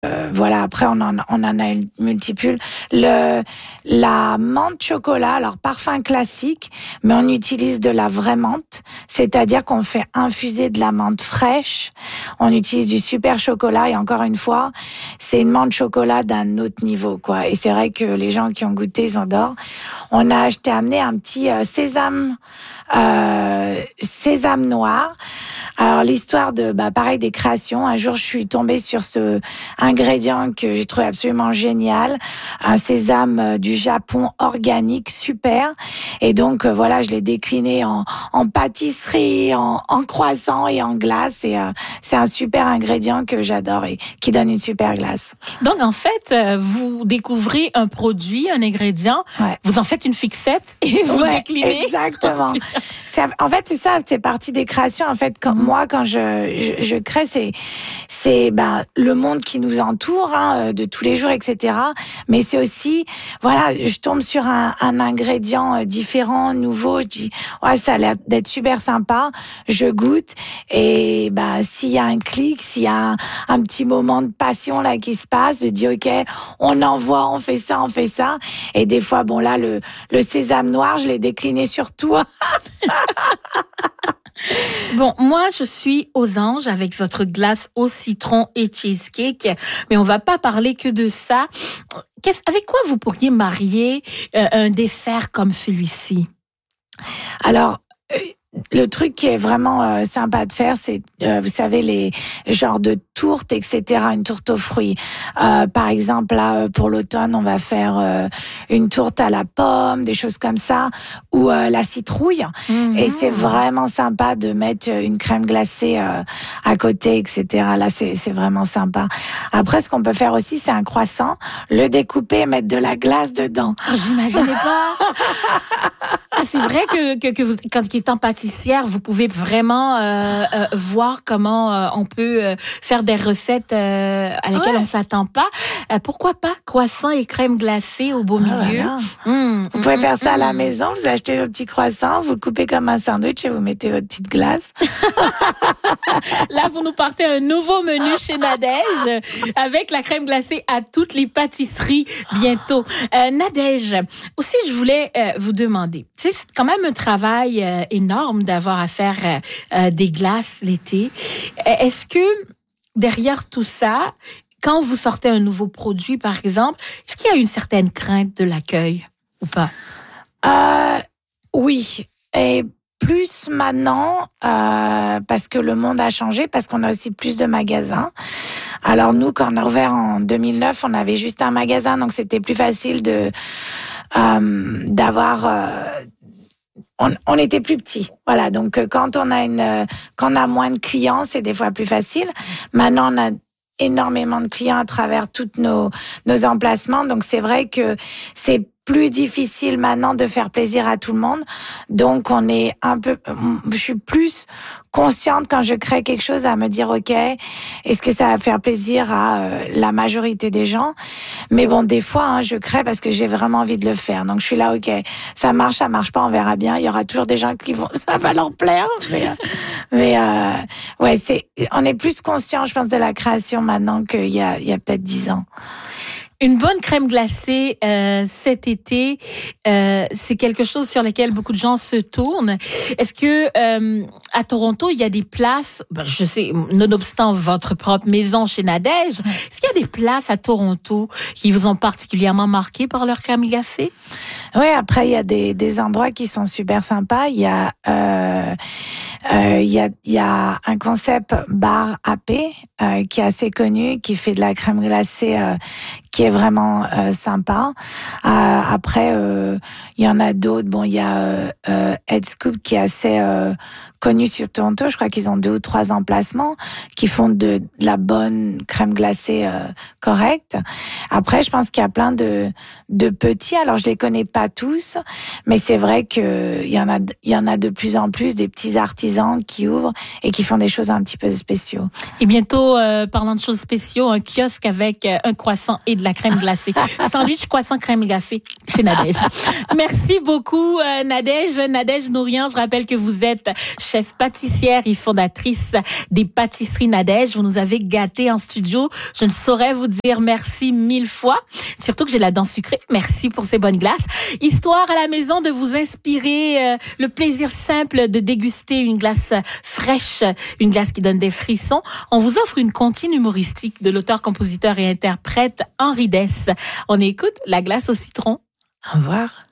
voilà, après on en a une multipule. La menthe chocolat, alors parfum classique, mais on utilise de la vraie menthe, c'est-à-dire qu'on fait infuser de la menthe fraîche. On utilise du super chocolat et encore une fois, c'est une menthe chocolat d'un autre niveau, quoi. Et c'est vrai que les gens qui ont goûté, ils adorent. On a amené un petit sésame noir. Alors l'histoire de pareil des créations. Un jour, je suis tombée sur ce ingrédient que j'ai trouvé absolument génial, un sésame du Japon organique super. Et donc voilà, je l'ai décliné en pâtisserie, en croissant et en glace. Et c'est un super ingrédient que j'adore et qui donne une super glace. Donc en fait, vous découvrez un produit, un ingrédient, vous en faites une fixette et vous le déclinez. Exactement. En fait, c'est ça, c'est partie des créations. En fait, quand je crée, c'est le monde qui nous entoure, de tous les jours, etc. Mais c'est aussi, voilà, je tombe sur un ingrédient différent, nouveau. Je dis, ça a l'air d'être super sympa. Je goûte et s'il y a un clic, s'il y a un petit moment de passion là qui se passe, je dis ok, on envoie, on fait ça. Et des fois, là, le sésame noir, je l'ai décliné sur tout. Bon, moi, je suis aux anges avec votre glace au citron et cheesecake, mais on va pas parler que de ça. Avec quoi vous pourriez marier un dessert comme celui-ci? Alors, le truc qui est vraiment sympa de faire, c'est, vous savez, les genres de tourtes, etc., une tourte aux fruits. Par exemple, là, pour l'automne, on va faire une tourte à la pomme, des choses comme ça, ou la citrouille. Et c'est vraiment sympa de mettre une crème glacée à côté, etc. Là, c'est vraiment sympa. Après, ce qu'on peut faire aussi, c'est un croissant, le découper et mettre de la glace dedans. Oh, j'imaginais pas. C'est vrai que vous, quand étant pâtissière, vous pouvez vraiment voir comment on peut faire des recettes à lesquelles on s'attend pas. Pourquoi pas croissant et crème glacée au beau milieu. Voilà. Vous pouvez faire ça à la maison. Vous achetez vos petits croissants, vous le coupez comme un sandwich et vous mettez votre petite glace. Là, vous nous partez un nouveau menu chez Nadège avec la crème glacée à toutes les pâtisseries bientôt. Nadège, aussi, je voulais vous demander, c'est quand même un travail énorme d'avoir à faire des glaces l'été. Est-ce que derrière tout ça, quand vous sortez un nouveau produit, par exemple, est-ce qu'il y a une certaine crainte de l'accueil ou pas? Oui. Et plus maintenant, parce que le monde a changé, parce qu'on a aussi plus de magasins. Alors nous, quand on a ouvert en 2009, on avait juste un magasin, donc c'était plus facile d'avoir... on était plus petits. Voilà. Donc, quand on a moins de clients, c'est des fois plus facile. Maintenant, on a énormément de clients à travers tous nos emplacements. Donc, c'est vrai que c'est plus difficile maintenant de faire plaisir à tout le monde. Donc, je suis plus consciente quand je crée quelque chose à me dire, OK, est-ce que ça va faire plaisir à la majorité des gens? Mais bon, des fois, je crée parce que j'ai vraiment envie de le faire. Donc, je suis là, OK, ça marche pas, on verra bien. Il y aura toujours des gens ça va leur plaire. Mais on est plus conscient, je pense, de la création maintenant qu'il y a peut-être 10 ans. Une bonne crème glacée cet été, c'est quelque chose sur lequel beaucoup de gens se tournent. Est-ce que à Toronto, il y a des places, je sais, nonobstant votre propre maison chez Nadège, est-ce qu'il y a des places à Toronto qui vous ont particulièrement marqué par leur crème glacée? Oui, après il y a des endroits qui sont super sympas. Il y a un concept bar AP qui est assez connu, qui fait de la crème glacée qui est vraiment sympa. Après, il y en a d'autres. Bon, il y a Head Scoop qui est assez connu sur Toronto. Je crois qu'ils ont 2 ou 3 emplacements qui font de la bonne crème glacée correcte. Après, je pense qu'il y a plein de petits. Alors, je les connais pas tous, mais c'est vrai que il y en a de plus en plus des petits artisans qui ouvrent et qui font des choses un petit peu spéciaux. Et bientôt, parlant de choses spéciaux, un kiosque avec un croissant et de la crème glacée. Sandwich, croissant, crème glacée chez Nadège. Merci beaucoup, Nadège. Nadège Nourian, je rappelle que vous êtes chef pâtissière et fondatrice des pâtisseries Nadège. Vous nous avez gâtés en studio. Je ne saurais vous dire merci 1000 fois. Surtout que j'ai la dent sucrée. Merci pour ces bonnes glaces. Histoire à la maison de vous inspirer le plaisir simple de déguster une glace fraîche, une glace qui donne des frissons. On vous offre une comptine humoristique de l'auteur, compositeur et interprète Henri Dess. On écoute La glace au citron. Au revoir.